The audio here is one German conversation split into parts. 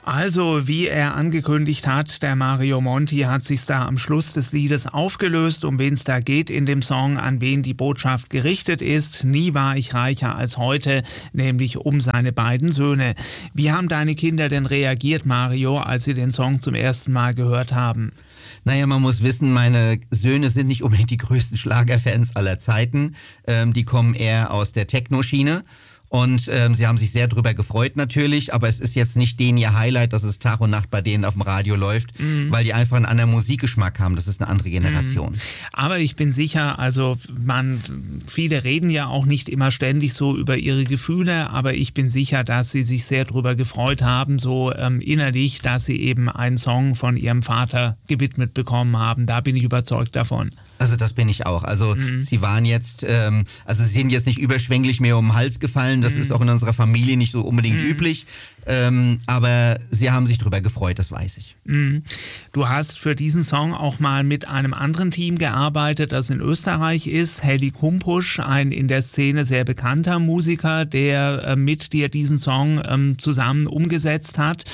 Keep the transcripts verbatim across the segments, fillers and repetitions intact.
Also, wie er angekündigt hat, der Mario Monti hat sich da am Schluss des Liedes aufgelöst, um wen es da geht in dem Song, an wen die Botschaft gerichtet ist. Nie war ich reicher als heute, nämlich um seine beiden Söhne. Wie haben deine Kinder denn reagiert, Mario, als sie den Song zum ersten Mal gehört haben? Naja, man muss wissen, meine Söhne sind nicht unbedingt die größten Schlagerfans aller Zeiten. Ähm, die kommen eher aus der Techno-Schiene. Und ähm, sie haben sich sehr drüber gefreut natürlich, aber es ist jetzt nicht denen ihr Highlight, dass es Tag und Nacht bei denen auf dem Radio läuft, mhm. weil die einfach einen anderen Musikgeschmack haben. Das ist eine andere Generation. Mhm. Aber ich bin sicher, also man, viele reden ja auch nicht immer ständig so über ihre Gefühle, aber ich bin sicher, dass sie sich sehr drüber gefreut haben, so ähm, innerlich, dass sie eben einen Song von ihrem Vater gewidmet bekommen haben. Da bin ich überzeugt davon. Also das bin ich auch. Also mhm. sie waren jetzt, ähm, also sie sind jetzt nicht überschwänglich mehr um den Hals gefallen. Das mhm. ist auch in unserer Familie nicht so unbedingt mhm. üblich. Ähm, aber sie haben sich drüber gefreut, das weiß ich. Mhm. Du hast für diesen Song auch mal mit einem anderen Team gearbeitet, das in Österreich ist. Heli Kumpusch, ein in der Szene sehr bekannter Musiker, der äh, mit dir diesen Song ähm, zusammen umgesetzt hat.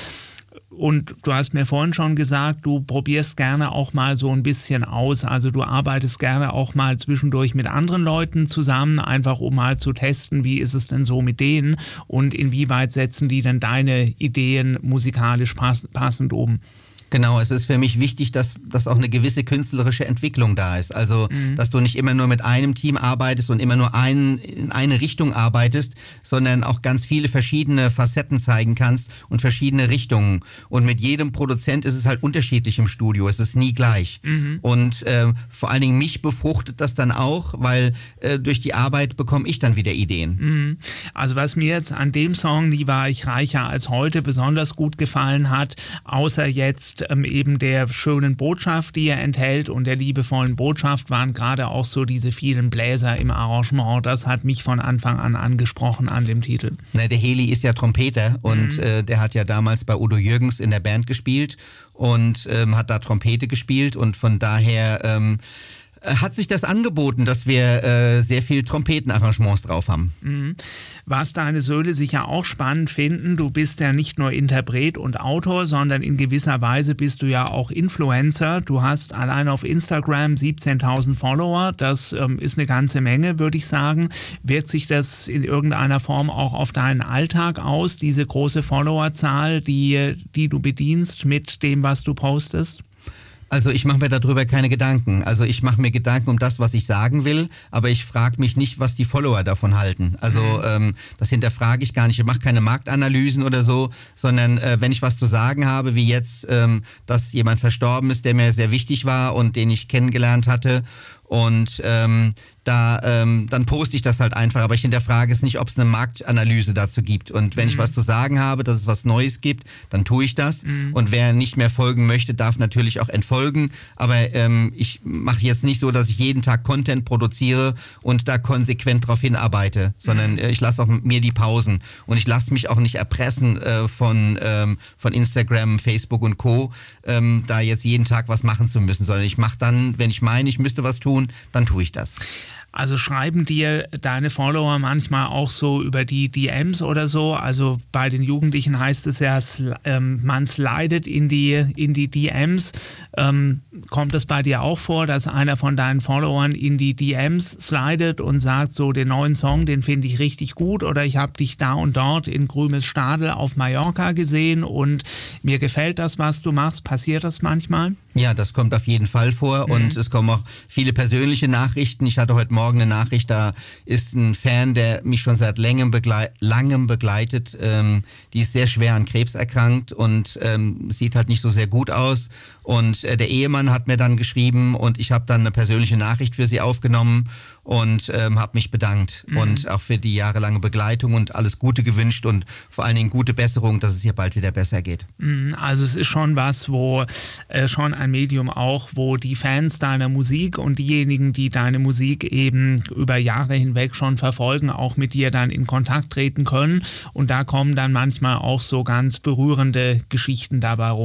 Und du hast mir vorhin schon gesagt, du probierst gerne auch mal so ein bisschen aus. Also du arbeitest gerne auch mal zwischendurch mit anderen Leuten zusammen, einfach um mal zu testen, wie ist es denn so mit denen und inwieweit setzen die denn deine Ideen musikalisch pass- passend um. Genau, es ist für mich wichtig, dass, dass auch eine gewisse künstlerische Entwicklung da ist. Also, mhm. dass du nicht immer nur mit einem Team arbeitest und immer nur ein, in eine Richtung arbeitest, sondern auch ganz viele verschiedene Facetten zeigen kannst und verschiedene Richtungen. Und mit jedem Produzent ist es halt unterschiedlich im Studio. Es ist nie gleich. Mhm. Und äh, vor allen Dingen mich befruchtet das dann auch, weil äh, durch die Arbeit bekomme ich dann wieder Ideen. Mhm. Also was mir jetzt an dem Song, Nie war ich reicher als heute, besonders gut gefallen hat, außer jetzt eben der schönen Botschaft, die er enthält und der liebevollen Botschaft, waren gerade auch so diese vielen Bläser im Arrangement. Das hat mich von Anfang an angesprochen an dem Titel. Na, der Heli ist ja Trompeter und mhm. äh, der hat ja damals bei Udo Jürgens in der Band gespielt und ähm, hat da Trompete gespielt und von daher ähm, hat sich das angeboten, dass wir äh, sehr viel Trompetenarrangements drauf haben. Mhm. Was deine Söhne sicher auch spannend finden, du bist ja nicht nur Interpret und Autor, sondern in gewisser Weise bist du ja auch Influencer. Du hast allein auf Instagram siebzehntausend Follower, das ähm, ist eine ganze Menge, würde ich sagen. Wirkt sich das in irgendeiner Form auch auf deinen Alltag aus, diese große Followerzahl, die, die du bedienst mit dem, was du postest? Also ich mache mir darüber keine Gedanken. Also ich mache mir Gedanken um das, was ich sagen will, aber ich frage mich nicht, was die Follower davon halten. Also ähm, das hinterfrage ich gar nicht. Ich mache keine Marktanalysen oder so, sondern äh, wenn ich was zu sagen habe, wie jetzt, ähm, dass jemand verstorben ist, der mir sehr wichtig war und den ich kennengelernt hatte und ähm, da ähm, dann poste ich das halt einfach, aber ich hinterfrage es nicht, ob es eine Marktanalyse dazu gibt. Und wenn mhm. ich was zu sagen habe, dass es was Neues gibt, dann tue ich das. Mhm. Und wer nicht mehr folgen möchte, darf natürlich auch entfolgen. Aber ähm, ich mache jetzt nicht so, dass ich jeden Tag Content produziere und da konsequent drauf hinarbeite, sondern äh, ich lasse auch mir die Pausen. Und ich lasse mich auch nicht erpressen äh, von, ähm, von Instagram, Facebook und Co., ähm, da jetzt jeden Tag was machen zu müssen, sondern ich mache dann, wenn ich meine, ich müsste was tun, dann tue ich das. Also schreiben dir deine Follower manchmal auch so über die D Ms oder so? Also bei den Jugendlichen heißt es ja, ähm, man slidet in die, in die D Ms. Ähm, kommt es bei dir auch vor, dass einer von deinen Followern in die D Ms slidet und sagt, so den neuen Song, den finde ich richtig gut oder ich habe dich da und dort in Grümesstadel auf Mallorca gesehen und mir gefällt das, was du machst. Passiert das manchmal? Ja, das kommt auf jeden Fall vor mhm. und es kommen auch viele persönliche Nachrichten. Ich hatte heute Morgen eine Nachricht, da ist ein Fan, der mich schon seit langem, begleit, langem begleitet. Ähm, die ist sehr schwer an Krebs erkrankt und ähm, sieht halt nicht so sehr gut aus. Und äh, der Ehemann hat mir dann geschrieben und ich habe dann eine persönliche Nachricht für sie aufgenommen und ähm, habe mich bedankt mhm. und auch für die jahrelange Begleitung und alles Gute gewünscht und vor allen Dingen gute Besserung, dass es ihr bald wieder besser geht. Also es ist schon was, wo äh, schon ein Medium auch, wo die Fans deiner Musik und diejenigen, die deine Musik eben über Jahre hinweg schon verfolgen, auch mit dir dann in Kontakt treten können und da kommen dann manchmal auch so ganz berührende Geschichten dabei rum.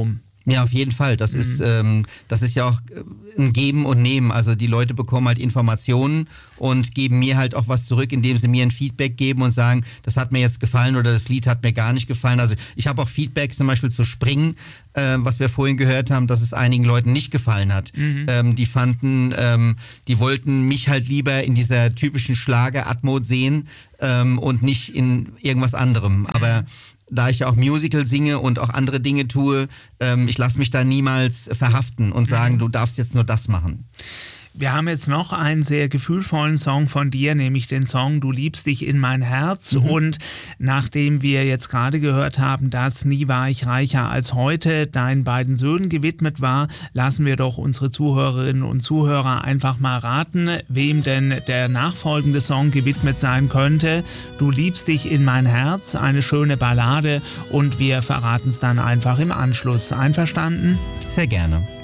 Ja, auf jeden Fall. Das mhm. ist ähm, das ist ja auch ein Geben und Nehmen. Also die Leute bekommen halt Informationen und geben mir halt auch was zurück, indem sie mir ein Feedback geben und sagen, das hat mir jetzt gefallen oder das Lied hat mir gar nicht gefallen. Also ich habe auch Feedback zum Beispiel zu Springen, äh, was wir vorhin gehört haben, dass es einigen Leuten nicht gefallen hat. Mhm. Ähm, die fanden, ähm, die wollten mich halt lieber in dieser typischen Schlager-Atmo sehen ähm, und nicht in irgendwas anderem. Aber da ich ja auch Musical singe und auch andere Dinge tue, ähm, ich lasse mich da niemals verhaften und sagen, mhm. du darfst jetzt nur das machen. Wir haben jetzt noch einen sehr gefühlvollen Song von dir, nämlich den Song Du liebst dich in mein Herz. Mhm. Und nachdem wir jetzt gerade gehört haben, dass Nie war ich reicher als heute deinen beiden Söhnen gewidmet war, lassen wir doch unsere Zuhörerinnen und Zuhörer einfach mal raten, wem denn der nachfolgende Song gewidmet sein könnte. Du liebst dich in mein Herz, eine schöne Ballade, und wir verraten es dann einfach im Anschluss. Einverstanden? Sehr gerne.